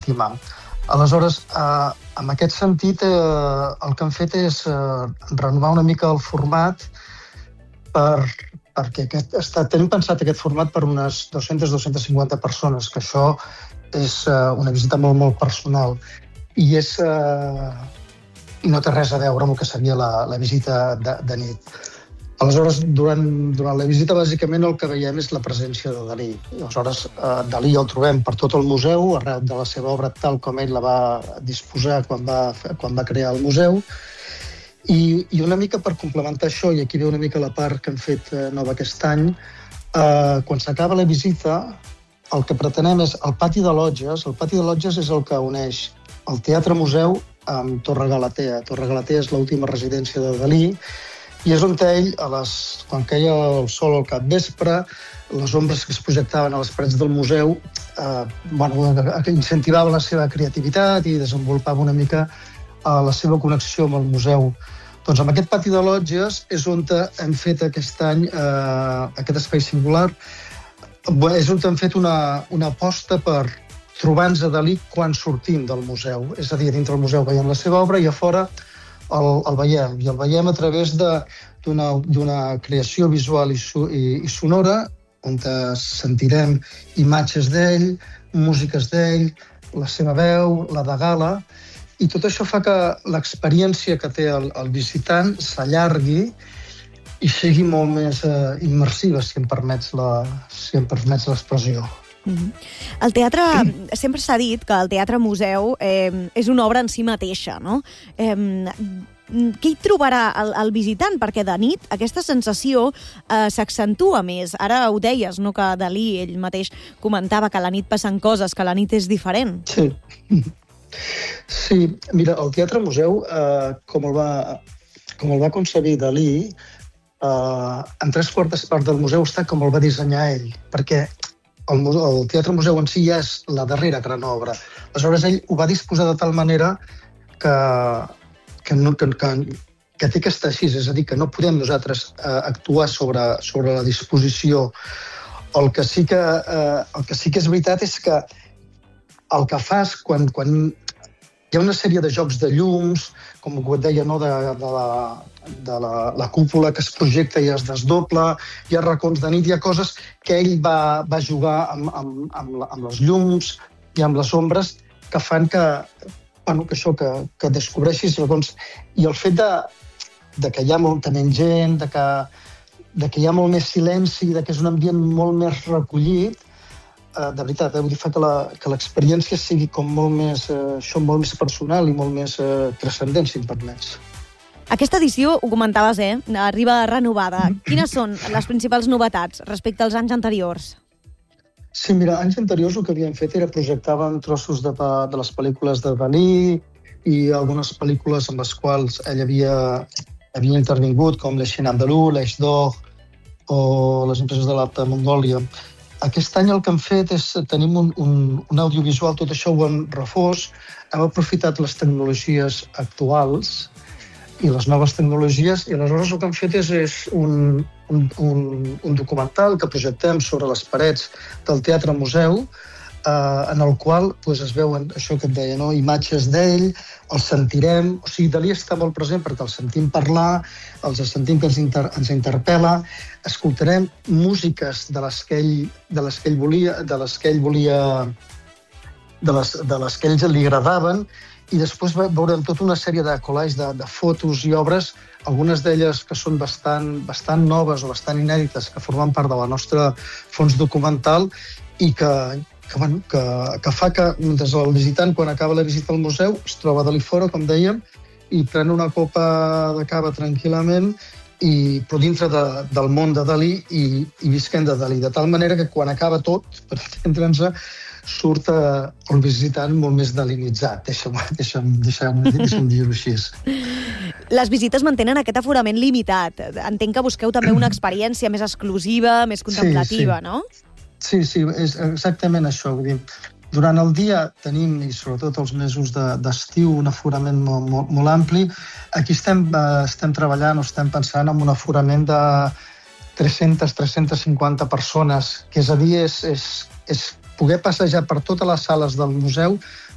estimar. Aleshores, en aquest sentit, el que hem fet és renovar una mica el format perquè tenim pensat aquest format per unes 200-250 persones, que això és una visita molt, molt personal. I no té res a veure amb el que seria la visita de nit. Aleshores, durant la visita, bàsicament, el que veiem és la presència de Dalí. Aleshores, Dalí el trobem per tot el museu, arreu de la seva obra tal com ell la va disposar quan va crear el museu. I una mica per complementar això, i aquí ve una mica la part que hem fet nova aquest any, quan s'acaba la visita, el que pretenem és el pati de lotges. El pati de lotges és el que uneix el Teatre Museu amb Torre Galatea. Torre Galatea és l'última residència de Dalí, i és on ell, quan queia el sol al capvespre, les ombres que es projectaven a les parets del museu incentivaven la seva creativitat i desenvolupava una mica la seva connexió amb el museu. Doncs amb aquest pati de lotges és on hem fet aquest any aquest espai singular. És on hem fet una aposta per trobar-nos a Dalí quan sortim del museu. És a dir, dintre del museu veiem la seva obra i a fora el veiem. I el veiem a través d'una creació visual i sonora on sentirem imatges d'ell, músiques d'ell, la seva veu, la de gala, i tot això fa que l'experiència que té el visitant s'allargui i sigui molt més immersiva, si em permets l'expressió. El teatre, sempre s'ha dit que el teatre museu és una obra en si mateixa, no? Què hi trobarà el visitant? Perquè de nit aquesta sensació s'accentua més. Ara ho deies, no? Que Dalí ell mateix comentava que a la nit passen coses, que la nit és diferent. Sí, mira, el teatre museu, com el va concebir Dalí, en 3/4 part del museu està com el va dissenyar ell, perquè el teatre museu en si ja és la darrera gran obra. Aleshores, ell ho va disposar de tal manera que té que estar així, és a dir, que no podem nosaltres actuar sobre la disposició. El que sí que és veritat és que el que fas quan hi ha una sèrie de jocs de llums, com et deia, no, de la cúpula que es projecta i es desdobla, hi ha racons de nit, hi ha coses que ell va jugar amb les llums i amb les ombres que fan que descobreixis racons. I el fet de que hi ha molta menys gent, de que hi ha molt més silenci, de que és un ambient molt més recollit, de veritat, vull dir, fa que l'experiència sigui com molt més personal i molt més transcendent, si em permets. Aquesta edició, ho comentaves, arriba renovada. Quines són les principals novetats respecte als anys anteriors? Sí, mira, anys anteriors el que havíem fet era projectaven trossos de les pel·lícules de Dalí i algunes pel·lícules amb les quals ell havia intervingut, com Les Chiens Andalous, l'Eix d'Or o Les impressions de l'art de Mongòlia. Aquest any el que hem fet és tenim un audiovisual, tot això ho hem refós, hem aprofitat les tecnologies actuals i les noves tecnologies, i aleshores el que hem fet és un documental que projectem sobre les parets del Teatre Museu, en el qual es veuen això que et deia, imatges d'ell, el sentirem, o sigui, Dalí està molt present perquè el sentim parlar, els sentim que ens interpel·la, escoltarem músiques de les que ells li agradaven, i després veurem tota una sèrie de collages de fotos i obres, algunes d'elles que són bastant noves o bastant inèdites, que formen part de la nostra fons documental i que fa que mentre el visitant, quan acaba la visita al museu, es troba Dalí fora, com dèiem, i pren una copa de cava tranquil·lament, però dintre del món de Dalí i visquem de Dalí, de tal manera que quan acaba tot, per entendre'ns, surt el visitant molt més dalinitzat, deixa'm dir-ho així. Les visites mantenen aquest aforament limitat. Entenc que busqueu també una experiència més exclusiva, més contemplativa, no? Sí, és exactament això. Vull dir, durant el dia tenim, i sobretot els mesos d'estiu, un aforament molt ampli. Aquí estem treballant o estem pensant en un aforament de 300-350 persones, que és a dir, és poder passejar per totes les sales del museu